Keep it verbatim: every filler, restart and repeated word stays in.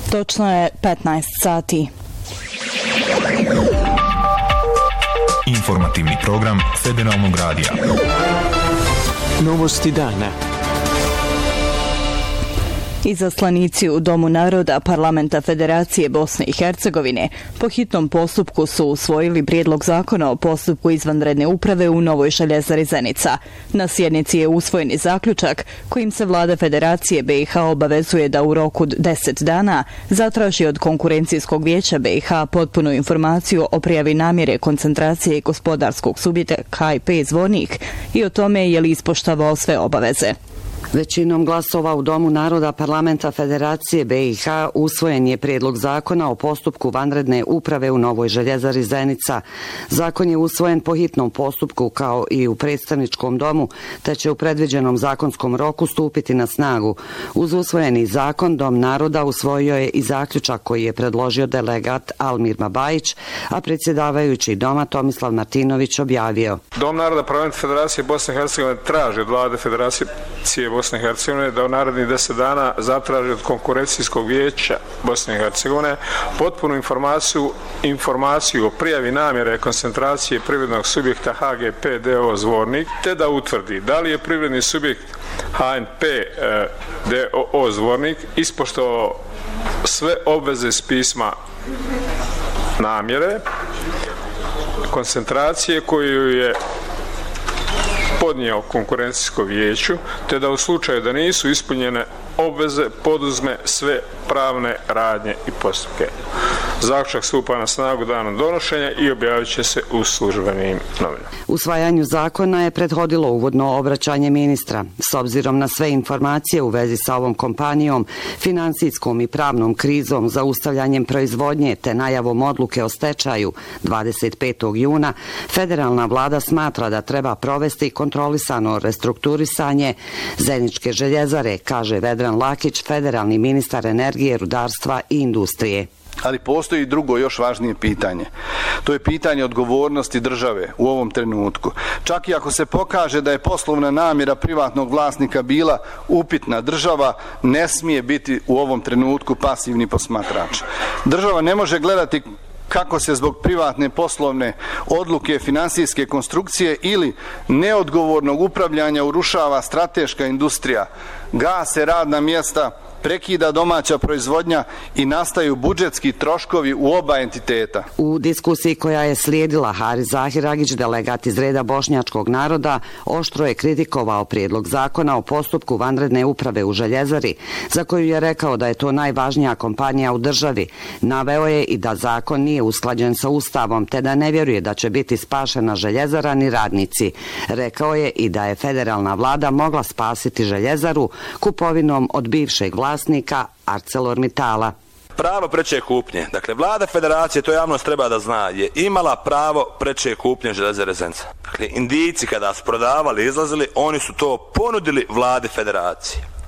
Točno je petnaest sati. Informativni program Federalnog radija. Novosti dana. Izaslanici u Domu naroda Parlamenta Federacije Bosne i Hercegovine po hitnom postupku su usvojili prijedlog zakona o postupku izvanredne uprave u Novoj Željezari Zenica. Na sjednici je usvojen zaključak kojim se vlada Federacije B i H obavezuje da u roku deset dana zatraži od Konkurencijskog vijeća B i H potpunu informaciju o prijavi namjere koncentracije gospodarskog subjekta K I P Zvornik i o tome je li ispoštovao sve obaveze. Većinom glasova u Domu naroda Parlamenta Federacije B i H usvojen je prijedlog zakona o postupku vanredne uprave u Novoj Željezari Zenica. Zakon je usvojen po hitnom postupku kao i u predstavničkom domu, te će u predviđenom zakonskom roku stupiti na snagu. Uz usvojeni zakon, Dom naroda usvojio je i zaključak koji je predložio delegat Almir Babajić, a predsjedavajući Doma Tomislav Martinović objavio. Dom naroda Parlamenta Federacije Bosne i Hercegovine traži od vlade Federacije Bosne i Hercegovine da u narednih deset dana zatraži od Konkurencijskog vijeća Bosne i Hercegovine potpunu informaciju, informaciju o prijavi namjere koncentracije privrednog subjekta H G P D O Zvornik, te da utvrdi da li je privredni subjekt H N P D O Zvornik ispoštovao sve obveze iz pisma namjere koncentracije koju je podnijeo Konkurencijskom vijeću, te da u slučaju da nisu ispunjene obveze poduzme sve pravne radnje i postupke. Zaključak stupa na snagu danom donošenja i objavit će se u službenim novinama. Usvajanju zakona je prethodilo uvodno obraćanje ministra. S obzirom na sve informacije u vezi sa ovom kompanijom, finansijskom i pravnom krizom, zaustavljanjem proizvodnje te najavom odluke o stečaju dvadeset petog juna, federalna vlada smatra da treba provesti kontrolisano restrukturisanje Zeničke željezare, kaže Vedran Lakić, federalni ministar energije, rudarstva i industrije. Ali postoji drugo još važnije pitanje. To je pitanje odgovornosti države u ovom trenutku. Čak i ako se pokaže da je poslovna namjera privatnog vlasnika bila upitna, država ne smije biti u ovom trenutku pasivni posmatrač. Država ne može gledati kako se zbog privatne poslovne odluke, finansijske konstrukcije ili neodgovornog upravljanja urušava strateška industrija, gase radna mjesta, prekida domaća proizvodnja i nastaju budžetski troškovi u oba entiteta. U diskusiji koja je slijedila, Haris Zahiragić, delegat iz reda bošnjačkog naroda, oštro je kritikovao prijedlog zakona o postupku vanredne uprave u Željezari, za koju je rekao da je to najvažnija kompanija u državi. Naveo je i da zakon nije usklađen sa Ustavom, te da ne vjeruje da će biti spašena Željezara ni radnici. Rekao je i da je federalna vlada mogla spasiti Željezaru kupovinom od bivšeg vlasnika ArcelorMittala. Pravo preče kupnje. Dakle, vlada federacije, to javnost treba da zna, je imala pravo preče kupnje Željezare Zenica. Dakle, Indijci kada su prodavali, izlazili, oni su to ponudili vladi federacije.